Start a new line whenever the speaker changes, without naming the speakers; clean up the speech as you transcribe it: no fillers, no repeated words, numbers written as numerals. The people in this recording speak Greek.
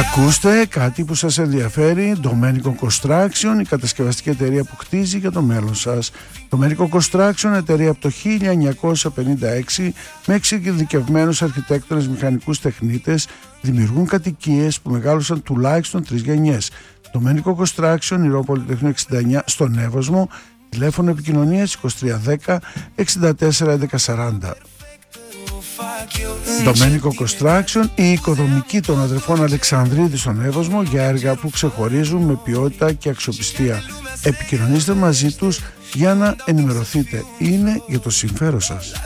Ακούστε κάτι που σας ενδιαφέρει. Domenico Construction, η κατασκευαστική εταιρεία που χτίζει για το μέλλον σας. Domenico Construction, εταιρεία από το 1956 με εξειδικευμένους αρχιτέκτονες, μηχανικούς τεχνίτες, δημιουργούν κατοικίες που μεγάλωσαν τουλάχιστον 3 γενιές. Domenico Construction, Ηρώο Πολυτεχνείο 69 στον Εύωσμο, τηλέφωνο επικοινωνίας 2310 64 11 40. Domenico Construction, η οικοδομική των αδερφών Αλεξανδρίδη στον Εύωσμο για έργα που ξεχωρίζουν με ποιότητα και αξιοπιστία. Επικοινωνήστε μαζί τους για να ενημερωθείτε. Είναι για το συμφέρον σας.